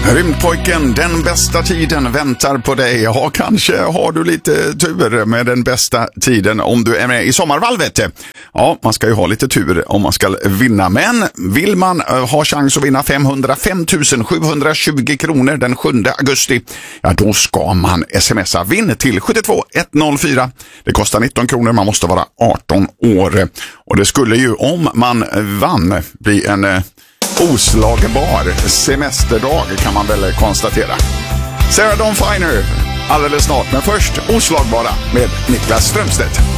Rymdpojken, den bästa tiden väntar på dig. Ja, kanske har du lite tur med den bästa tiden om du är med i sommarvalvet. Ja, man ska ju ha lite tur om man ska vinna. Men vill man ha chans att vinna 505 720 kronor den 7 augusti, ja då ska man smsa vinn till 72104. Det kostar 19 kronor, man måste vara 18 år. Och det skulle ju, om man vann, bli en oslagbar semesterdag kan man väl konstatera. Sarah Dawn Finer alldeles snart, men först oslagbara med Niklas Strömstedt.